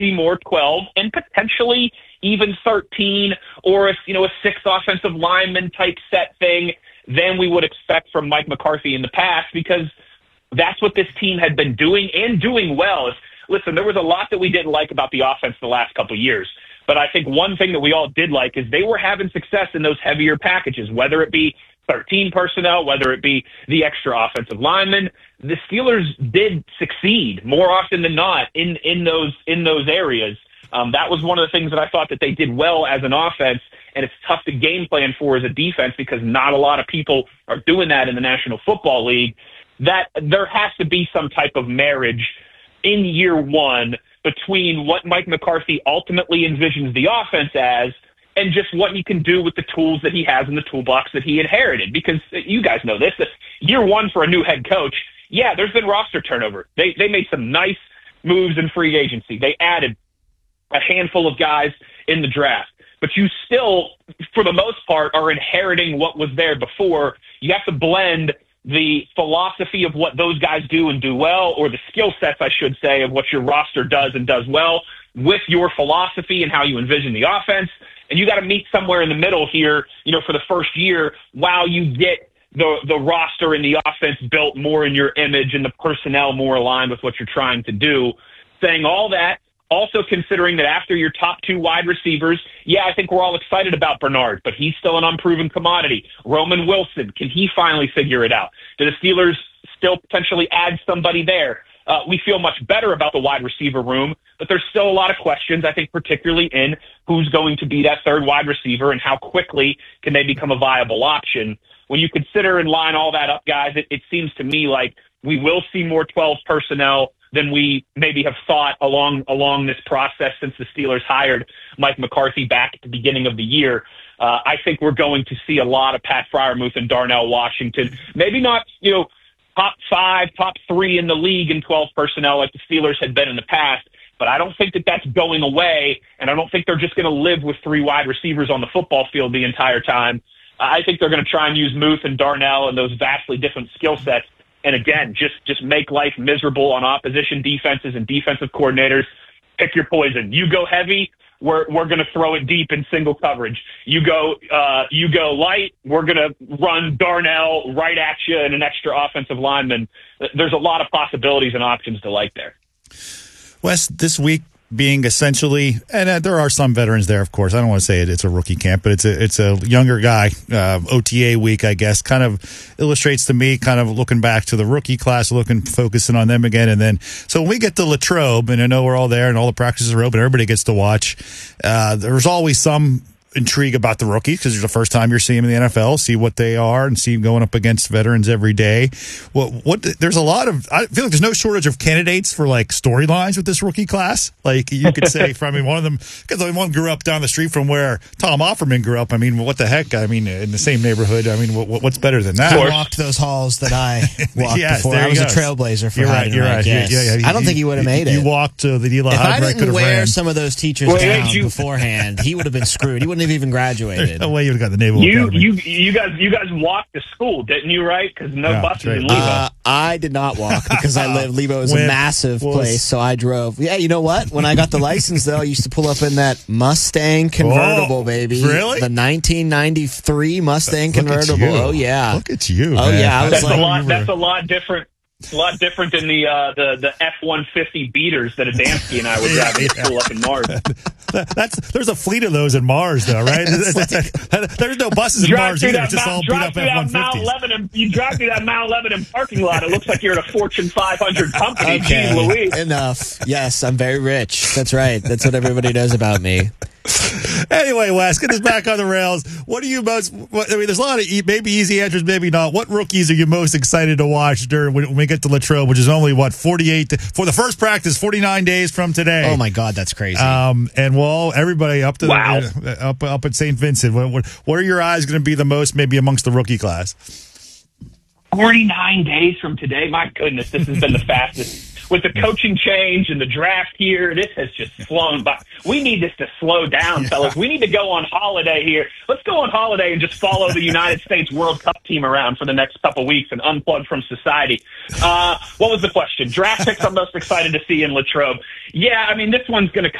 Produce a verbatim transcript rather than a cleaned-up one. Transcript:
see more twelve and potentially even thirteen or a, you know, a six offensive lineman type set thing than we would expect from Mike McCarthy in the past, because that's what this team had been doing and doing well. If, listen, there was a lot that we didn't like about the offense the last couple of years, but I think one thing that we all did like is they were having success in those heavier packages, whether it be thirteen personnel, whether it be the extra offensive linemen. The Steelers did succeed more often than not in, in those in those areas. Um, that was one of the things that I thought that they did well as an offense, and it's tough to game plan for as a defense because not a lot of people are doing that in the National Football League. That there has to be some type of marriage in year one between what Mike McCarthy ultimately envisions the offense as and just what he can do with the tools that he has in the toolbox that he inherited. Because you guys know this, that year one for a new head coach, yeah, there's been roster turnover. They they made some nice moves in free agency. They added a handful of guys in the draft. But you still, for the most part, are inheriting what was there before. You have to blend the philosophy of what those guys do and do well, or the skill sets, I should say, of what your roster does and does well, with your philosophy and how you envision the offense. And you got to meet somewhere in the middle here, you know, for the first year while you get the the roster and the offense built more in your image and the personnel more aligned with what you're trying to do. Saying all that, also considering that after your top two wide receivers, yeah, I think we're all excited about Bernard, but he's still an unproven commodity. Roman Wilson, can he finally figure it out? Do the Steelers still potentially add somebody there? Uh, we feel much better about the wide receiver room, but there's still a lot of questions, I think, particularly in who's going to be that third wide receiver and how quickly can they become a viable option. When you consider and line all that up, guys, it, it seems to me like we will see more twelve personnel than we maybe have thought along along this process since the Steelers hired Mike McCarthy back at the beginning of the year. Uh, I think we're going to see a lot of Pat Freiermuth and Darnell Washington. Maybe not, you know, top five, top three in the league in twelve personnel like the Steelers had been in the past, but I don't think that that's going away, and I don't think they're just going to live with three wide receivers on the football field the entire time. I think they're going to try and use Muth and Darnell and those vastly different skill sets. And again, just, just make life miserable on opposition defenses and defensive coordinators. Pick your poison. You go heavy, we're we're going to throw it deep in single coverage. You go uh, you go light, we're going to run Darnell right at you and an extra offensive lineman. There's a lot of possibilities and options to like there. Wes, this week being essentially, and uh, there are some veterans there, of course. I don't want to say it, it's a rookie camp, but it's a it's a younger guy. Uh, O T A week, I guess, kind of illustrates to me, kind of looking back to the rookie class, looking, focusing on them again. And then, so when we get to Latrobe, and I know we're all there and all the practices are open, everybody gets to watch. Uh, there's always some intrigue about the rookies because it's the first time you're seeing them in the N F L, see what they are and see them going up against veterans every day. What, what, there's a lot of, I feel like there's no shortage of candidates for like storylines with this rookie class. Like you could say, from, I mean, one of them, because one grew up down the street from where Tom Offerman grew up. I mean, what the heck? I mean, in the same neighborhood. I mean, what, what's better than that? I walked those halls that I walked yes, before. I was go. a trailblazer for You're right, you're right. Yes. Yeah, yeah, I don't you, think he would have made you, it. You walked to the Eli If I Albrecht didn't wear ran. some of those teachers well, down you, beforehand, he would have been screwed. He wouldn't have even graduated. There's no way you would have got the Naval You Academy. you you guys you guys walked to school, didn't you? Right? Because no Yeah, buses right. in Levo. Uh, I did not walk because I lived. Levo is a When massive was- place, so I drove. Yeah, you know what? When I got the license, though, I used to pull up in that Mustang convertible, Oh, baby. really? The nineteen ninety-three Mustang Look at convertible. you. Oh yeah. Look at you. Oh, man. yeah, I was That's like- a lot. That's a lot different. A lot different than the uh, the the F one fifty beaters that Adamski and I were driving to school up in Mars. That, that's there's a fleet of those in Mars, though, right? like, there's no buses in Drive Mars through either. that It's just all Mount, beat drive up through F that one Mount fifties. Lebanon. You drive through that Mount Lebanon parking lot. It looks like you're at a Fortune five hundred company. Okay, Jeez Louise. enough. Yes, I'm very rich. That's right. That's what everybody knows about me. Anyway, Wes, get us back on the rails. What are you most? What, I mean, there's a lot of e- maybe easy answers, maybe not. What rookies are you most excited to watch during when we get to Latrobe, which is only what forty-eight to, for the first practice, forty-nine days from today. Oh my God, that's crazy. Um, and well, everybody up to Wow. the, uh, up up at Saint Vincent. What, what, what are your eyes going to be the most, maybe amongst the rookie class? forty-nine days from today. My goodness, this has been the fastest with the coaching change and the draft here, this has just flown by. We need this to slow down, yeah. fellas. We need to go on holiday here. Let's go on holiday and just follow the United States World Cup team around for the next couple weeks and unplug from society. Uh, what was the question? Draft picks I'm most excited to see in Latrobe. Yeah, I mean, this one's going to